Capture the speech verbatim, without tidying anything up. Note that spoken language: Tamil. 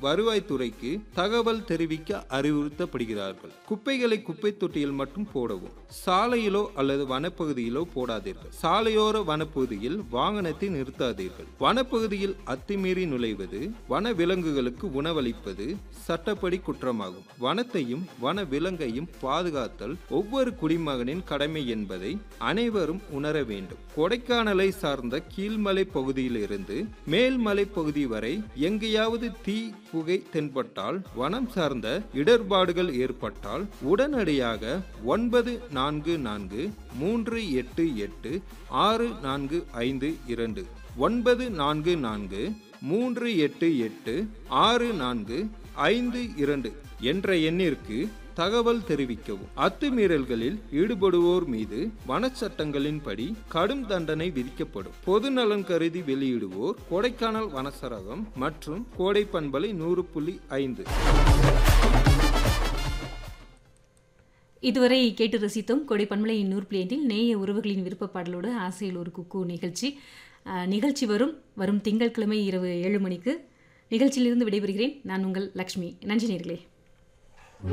வருவாய்த்துறைக்கு தகவல் தெரிவிக்க அறிவுறுத்தப்படுகிறார்கள். குப்பைகளை குப்பை தொட்டியில் மட்டும் போடவும். சாலையிலோ அல்லது வனப்பகுதியிலோ போடாதீர்கள். சாலையோர வனப்பகுதியில் வாகனத்தை நிறுத்தாதீர்கள். வனப்பகுதியில் அத்துமீறி நுழைவது, வன விலங்குகளுக்கு உணவளிப்பது சட்டப்படி குற்றமாகும். வனத்தையும் வன விலங்கையும் பாதுகாத்தல் ஒவ்வொரு குடிமகனின் கடமை என்பதை அனைவரும் உணர வேண்டும். கொடைக்கானலை சார்ந்த கீழ்மலை பகுதியிலிருந்து மேல்மலை பகுதி வரை எங்கேயாவது தீ புகை தென்பட்டால், வனம் சார்ந்த இடர்பாடுகள் ஏற்பட்டால் உடனடியாக ஒன்பது நான்கு நான்கு மூன்று எட்டு எட்டு ஆறு நான்கு ஐந்து இரண்டு ஒன்பது நான்கு நான்கு மூன்று எட்டு எட்டு ஆறு நான்கு ஐந்து இரண்டு என்ற எண்ணிற்கு தகவல் தெரிவிக்கவும். அத்துமீறல்களில் ஈடுபடுவோர் மீது வனச்சட்டங்களின்படி கடும் தண்டனை விதிக்கப்படும். பொது நலன் கருதி வெளியிடுவோர் கொடைக்கானல் வனச்சரகம் மற்றும் கோடை பண்பலை நூறு புள்ளி ஐந்து. இதுவரை கேட்டு ரசித்தோம் கோடை பண்பலை நூறு புள்ளி ஐந்தில் நேய உறவுகளின் விருப்ப பாடலோடு ஆசையில் ஒரு குக்கு நிகழ்ச்சி. நிகழ்ச்சி வரும் வரும் திங்கட்கிழமை இரவு ஏழு மணிக்கு. நிகழ்ச்சியிலிருந்து விடைபெறுகிறேன். நான் உங்கள் லக்ஷ்மி. நன்றி நேயர்களே.